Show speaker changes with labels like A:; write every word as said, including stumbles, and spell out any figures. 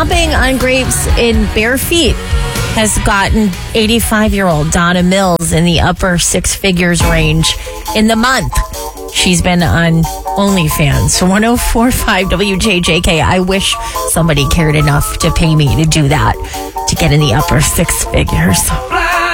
A: Stomping on grapes in bare feet has gotten eighty-five-year-old Donna Mills in the upper six figures range in the month. She's been on OnlyFans. one oh four point five W J J K. I wish somebody cared enough to pay me to do that, to get in the upper six figures.